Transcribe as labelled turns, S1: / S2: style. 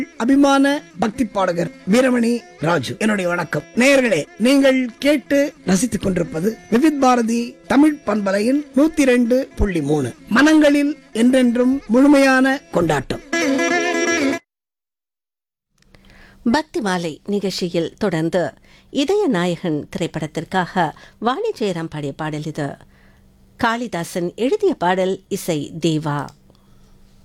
S1: அபிமான பக்தி பாடகர் வீரமணி ராஜு. என்னுடைய வணக்கம். நேயர்களே, நீங்கள் கேட்டு ரசித்துக் கொண்டிருப்பது விவித் பாரதி தமிழ் பண்பலையின் 102.3 மனங்களில் என்றென்றும் முழுமையான கொண்டாட்டம்.
S2: பக்தி மாலை நிகழ்ச்சியில் தொடர்ந்து இதய நாயகன் திரைப்படத்திற்காக வாணி ஜெயராம் பாடிய பாடல் இது. காளிதாசன் எழுதிய பாடல், இசை தேவா.